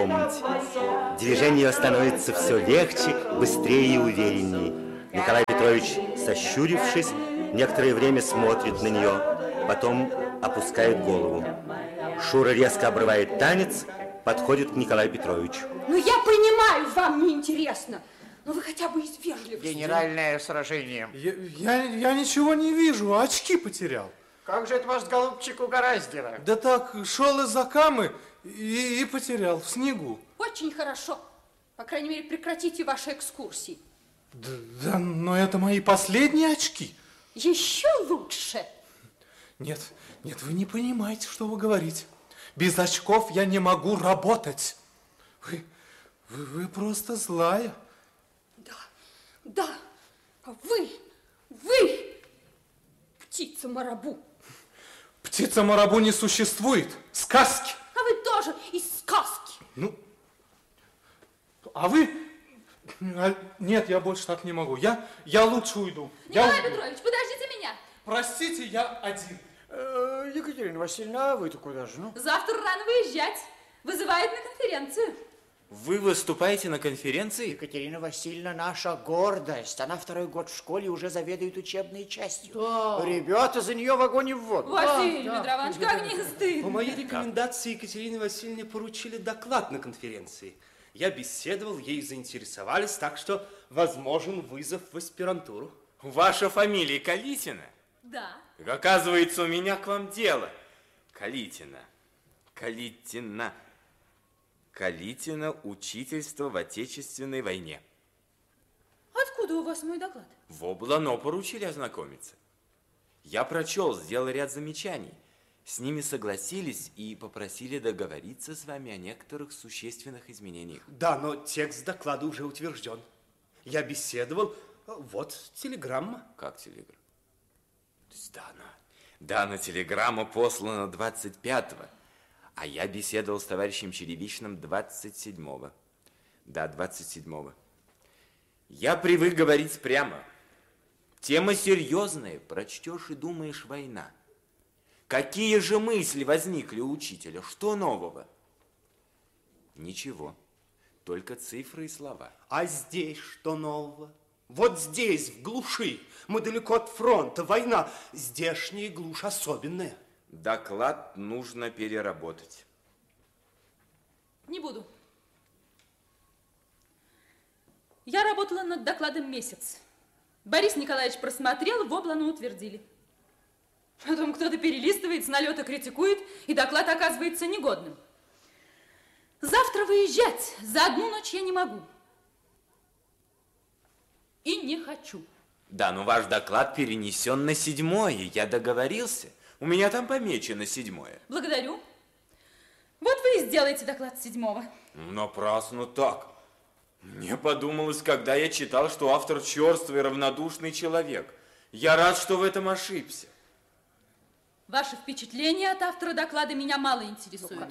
комнате. Движение становится все легче, быстрее и увереннее. Николай Петрович, сощурившись, некоторое время смотрит на нее, потом опускает голову. Шура резко обрывает танец, подходит к Николаю Петровичу. Ну, я понимаю, вам неинтересно, но вы хотя бы из вежливости. Генеральное сражение. Я ничего не вижу, очки потерял. Как же это вас, голубчик, угораздило? Да так, шел из-за камы и потерял в снегу. Очень хорошо. По крайней мере, прекратите ваши экскурсии. Да, но это мои последние очки. Еще лучше. Нет, вы не понимаете, что вы говорите. Без очков я не могу работать. Вы просто злая. Да, вы, птица Марабу. Птица Марабу не существует. Сказки. А вы тоже из сказки. Ну, а вы... Нет, я больше так не могу. Я лучше уйду. Николай Петрович, подождите меня. Простите, я один. Екатерина Васильевна, а вы-то куда же? Ну? Завтра рано выезжать. Вызывает на конференцию. Вы выступаете на конференции? Екатерина Васильевна наша гордость. Она 2-й год в школе уже заведует учебной частью. Да. Ребята за нее в огонь и в воду. Василий Петрович, как не стыдно. По моей рекомендации Екатерине Васильевне поручили доклад на конференции. Я беседовал, ей заинтересовались, так что возможен вызов в аспирантуру. Ваша фамилия Калитина? Да. Так, оказывается, у меня к вам дело. Калитина, учительство в Отечественной войне. Откуда у вас мой доклад? В Облано поручили ознакомиться. Я прочел, сделал ряд замечаний. С ними согласились и попросили договориться с вами о некоторых существенных изменениях. Да, но текст доклада уже утвержден. Я беседовал, вот телеграмма. Как телеграмма? То есть Дана телеграмма послана 25-го, а я беседовал с товарищем Черевичным 27-го. Да, 27-го. Я привык говорить прямо. Тема серьезная, прочтешь и думаешь война. Какие же мысли возникли у учителя? Что нового? Ничего, только цифры и слова. А здесь что нового? Вот здесь, в глуши, мы далеко от фронта, война. Здешняя глушь особенная. Доклад нужно переработать. Не буду. Я работала над докладом месяц. Борис Николаевич просмотрел, в Облано утвердили. Потом кто-то перелистывает, с налета критикует, и доклад оказывается негодным. Завтра выезжать за одну ночь я не могу. И не хочу. Да, но ваш доклад перенесен на 7-е. Я договорился. У меня там помечено 7-е. Благодарю. Вот вы и сделаете доклад 7-го. Напрасно так. Мне подумалось, когда я читал, что автор черствый и равнодушный человек. Я рад, что в этом ошибся. Ваши впечатления от автора доклада меня мало интересуют.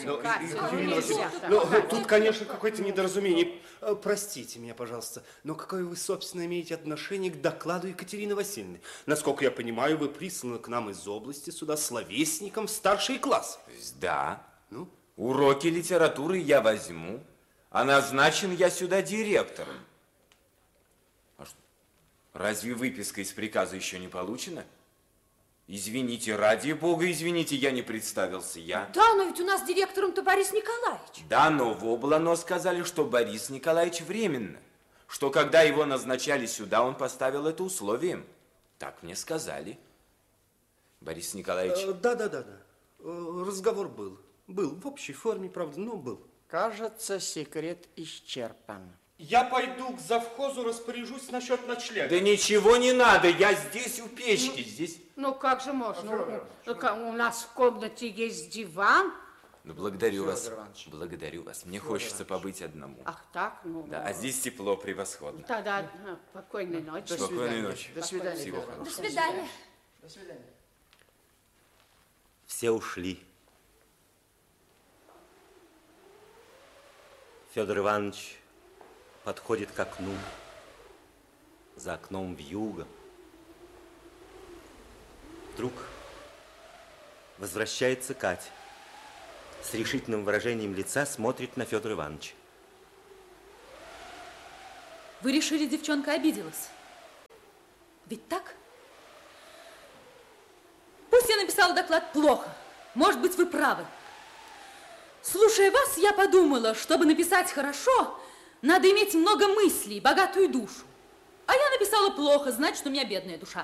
Тут, конечно, какое-то недоразумение. Простите меня, пожалуйста, но какое вы, собственно, имеете отношение к докладу Екатерины Васильевны? Насколько я понимаю, вы присланы к нам из области сюда словесником в старший класс. Да. Уроки литературы я возьму, а назначен я сюда директором. А что, разве выписка из приказа еще не получена? Извините, ради бога, извините, я не представился, я. Да, но ведь у нас директором-то Борис Николаевич. Да, но в Облано сказали, что Борис Николаевич временно, что когда его назначали сюда, он поставил это условием. Так мне сказали. Борис Николаевич... Да. Разговор был. Был в общей форме, правда, но был. Кажется, секрет исчерпан. Я пойду к завхозу, распоряжусь насчет ночлега. Да ничего не надо, я здесь у печки, здесь. Ну, как же можно? У нас в комнате есть диван. Ну, благодарю вас. Мне хочется побыть одному. Ах так? Ну, да, а здесь тепло, превосходно. Тогда спокойной ночи. Спокойной ночи. До свидания. Всего хорошего. До свидания. До свидания. Все ушли. Федор Иванович подходит к окну. За окном вьюга. Вдруг возвращается Катя. с решительным выражением лица смотрит на Федора Ивановича. Вы решили, девчонка обиделась? Ведь так? Пусть я написала доклад плохо. Может быть, вы правы. Слушая вас, я подумала, чтобы написать хорошо, надо иметь много мыслей, богатую душу. А я написала плохо, значит, у меня бедная душа.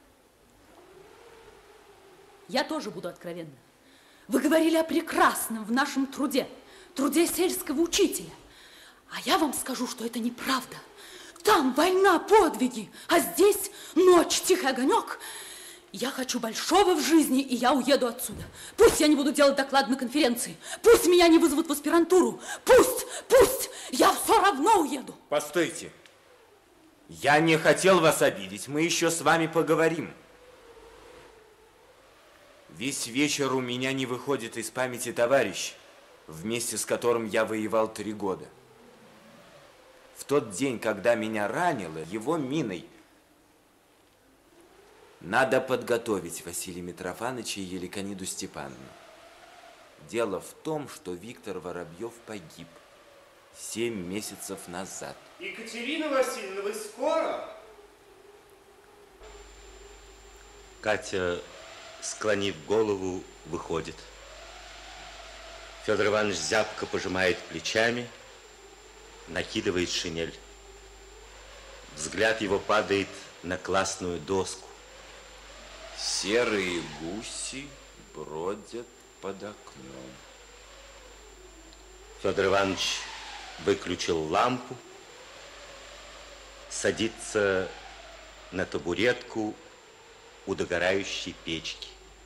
Я тоже буду откровенна. Вы говорили о прекрасном в нашем труде, труде сельского учителя. А я вам скажу, что это неправда. Там война, подвиги, а здесь ночь, тихий огонек. Я хочу большого в жизни, и я уеду отсюда. Пусть я не буду делать доклад на конференции, пусть меня не вызовут в аспирантуру, пусть, я все равно уеду. Постойте. Я не хотел вас обидеть, мы еще с вами поговорим. Весь вечер у меня не выходит из памяти товарищ, вместе с которым я воевал 3 года. В тот день, когда меня ранило, его миной. Надо подготовить Василия Митрофановича и Еликониду Степановну. Дело в том, что Виктор Воробьев погиб 7 месяцев назад. Екатерина Васильевна, вы скоро? Катя, склонив голову, выходит. Федор Иванович зябко пожимает плечами, накидывает шинель. Взгляд его падает на классную доску. Серые гуси бродят под окном. Федор Иванович выключил лампу, садится на табуретку у догорающей печки.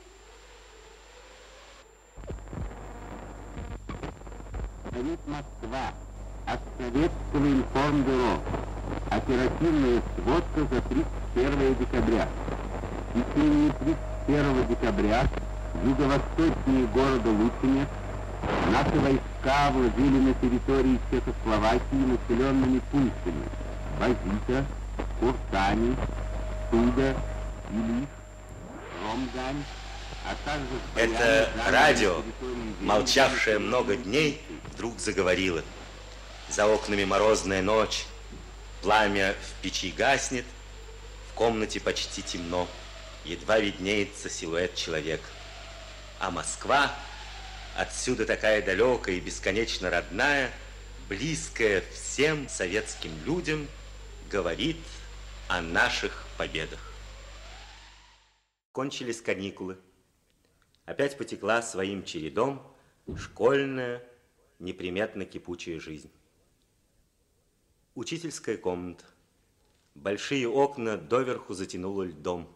Говорит Москва от Советского информбюро. Оперативная сводка за 31 декабря. В течение 31 декабря юго-восточнее города Лучинец наши войска владели на территории Чехословакии населенными пунктами Базита, Куртани, Туда, Илиш, Ромгань, а также... Это радио, молчавшее много дней, вдруг заговорило. За окнами морозная ночь, пламя в печи гаснет, в комнате почти темно, едва виднеется силуэт человека. А Москва, отсюда такая далекая и бесконечно родная, близкая всем советским людям, говорит о наших победах. Кончились каникулы. Опять потекла своим чередом школьная, неприметно кипучая жизнь. Учительская комната. Большие окна доверху затянуло льдом.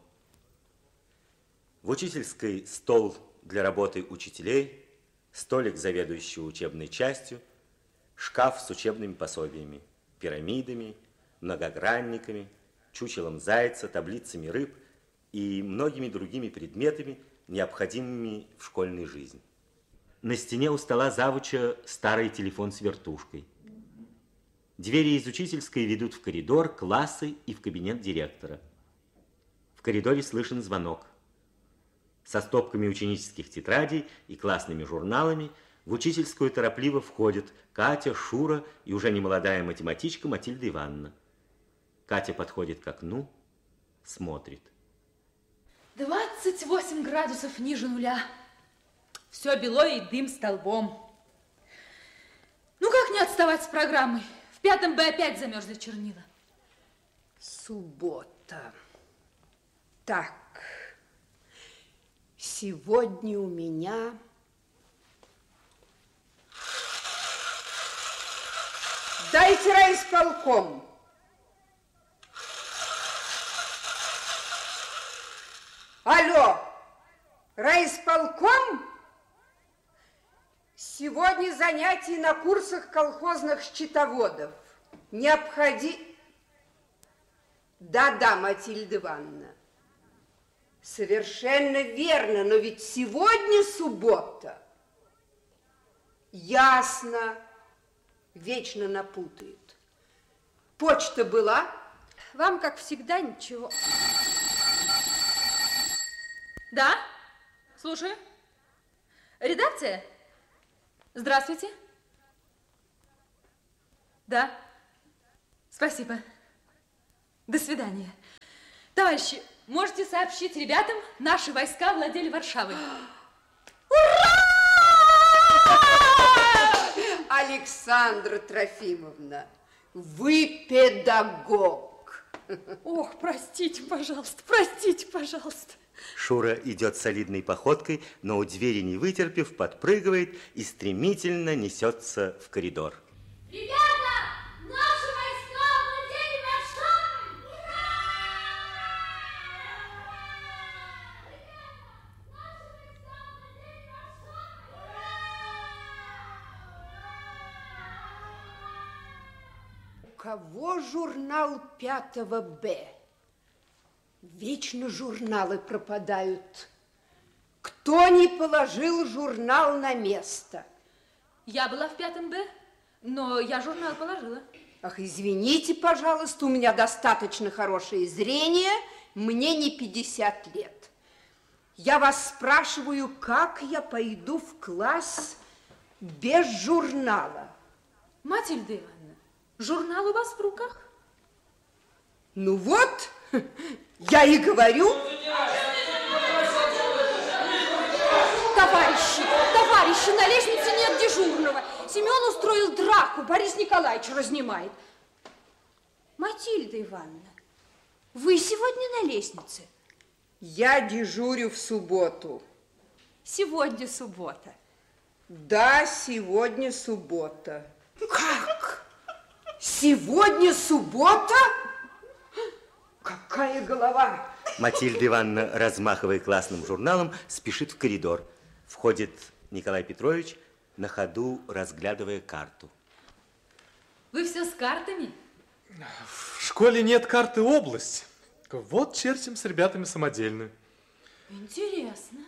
В учительской стол для работы учителей, столик заведующего учебной частью, шкаф с учебными пособиями, пирамидами, многогранниками, чучелом зайца, таблицами рыб и многими другими предметами, необходимыми в школьной жизни. На стене у стола завуча старый телефон с вертушкой. Двери из учительской ведут в коридор, классы и в кабинет директора. В коридоре слышен звонок. Со стопками ученических тетрадей и классными журналами в учительскую торопливо входят Катя, Шура и уже немолодая математичка Матильда Ивановна. Катя подходит к окну, смотрит. 28 градусов ниже нуля. Все бело и дым столбом. Ну как не отставать с программой? В 5 Б опять замерзли чернила. Суббота. Так, сегодня у меня... Дайте райисполком. Алло, райисполком? Сегодня занятия на курсах колхозных счетоводов. Да-да, Матильда Ивановна. Совершенно верно, но ведь сегодня суббота. Ясно. Вечно напутает. Почта была? Вам, как всегда, ничего. Да? Слушаю. Редакция? Здравствуйте. Да. Спасибо. До свидания. Товарищи, можете сообщить ребятам, наши войска владели Варшавой. Александра Трофимовна, вы педагог. Ох, простите, пожалуйста, простите, пожалуйста. Шура идет солидной походкой, но у двери не вытерпев, подпрыгивает и стремительно несется в коридор. Ребята, наши войска владели Варшавой! Ура! У кого журнал 5 Б? Вечно журналы пропадают. Кто не положил журнал на место? Я была в 5 Б, но я журнал положила. Ах, извините, пожалуйста, у меня достаточно хорошее зрение, мне не 50 лет. Я вас спрашиваю, как я пойду в класс без журнала? Матильда Ивановна, журнал у вас в руках? Ну вот, я и говорю. Товарищи, на лестнице нет дежурного. Семен устроил драку, Борис Николаевич разнимает. Матильда Ивановна, вы сегодня на лестнице? Я дежурю в субботу. Сегодня суббота. Да, сегодня суббота. Как? Сегодня суббота? Какая голова! Матильда Ивановна, размахивая классным журналом, спешит в коридор. Входит Николай Петрович, на ходу разглядывая карту. Вы все с картами? В школе нет карты области. Вот чертим с ребятами самодельную. Интересно.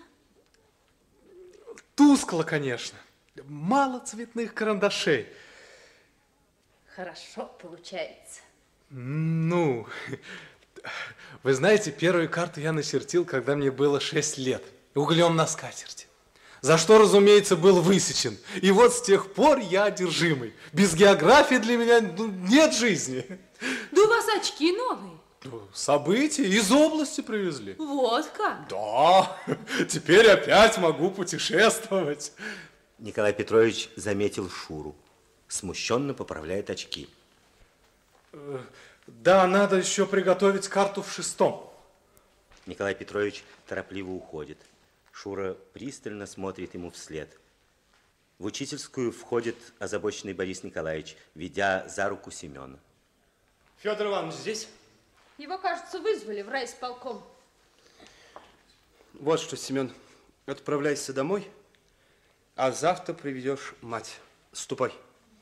Тускло, конечно. Мало цветных карандашей. Хорошо получается. Ну, вы знаете, первую карту я начертил, когда мне было 6 лет. Углем на скатерти. За что, разумеется, был высечен. И вот с тех пор я одержимый. Без географии для меня нет жизни. Да у вас очки новые. События из области привезли. Вот как? Да, теперь опять могу путешествовать. Николай Петрович заметил Шуру. Смущенно поправляет очки. Да, надо еще приготовить карту в 6. Николай Петрович торопливо уходит. Шура пристально смотрит ему вслед. В учительскую входит озабоченный Борис Николаевич, ведя за руку Семена. Федор Иванович здесь? Его, кажется, вызвали в райисполком. Вот что, Семен, отправляйся домой, а завтра приведешь мать. Ступай.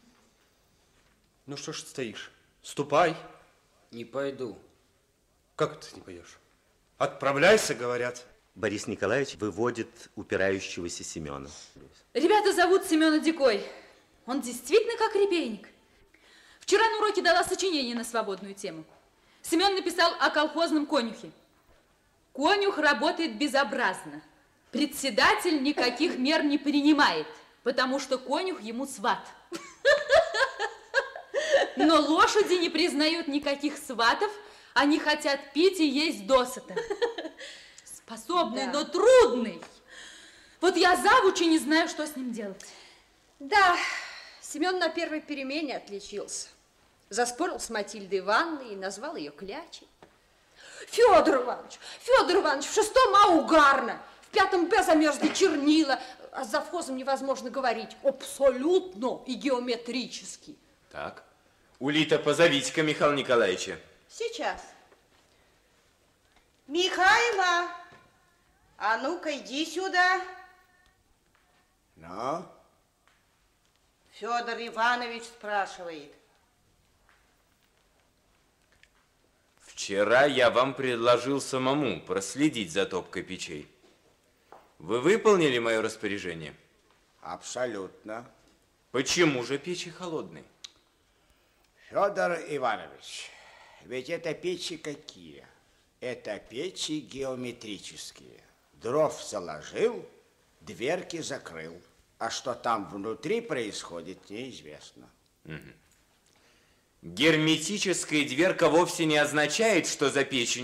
Ну что ж ты стоишь? Ступай. Не пойду. Как ты не пойдешь? Отправляйся, говорят. Борис Николаевич выводит упирающегося Семена. Ребята зовут Семена Дикой. Он действительно как репейник. Вчера на уроке дала сочинение на свободную тему. Семен написал о колхозном конюхе. Конюх работает безобразно. Председатель никаких мер не принимает, потому что конюх ему сват. Но лошади не признают никаких сватов, они хотят пить и есть досыта. Способный, да, но трудный. Вот я завуч и не знаю, что с ним делать. Да, Семен на первой перемене отличился. Заспорил с Матильдой Ивановной и назвал ее клячей. Федор Иванович, в 6 угарно, в 5 Б замерзли чернила, а с завхозом невозможно говорить. Абсолютно и геометрически. Так, Улита, позовите-ка Михаила Николаевича. Сейчас. Михайло, а ну-ка иди сюда. Ну? Федор Иванович спрашивает. Вчера я вам предложил самому проследить за топкой печей. Вы выполнили мое распоряжение? Абсолютно. Почему же печи холодные? Федор Иванович, ведь это печи какие? Это печи геометрические. Дров заложил, дверки закрыл. А что там внутри происходит, неизвестно. Герметическая дверка вовсе не означает, что за печью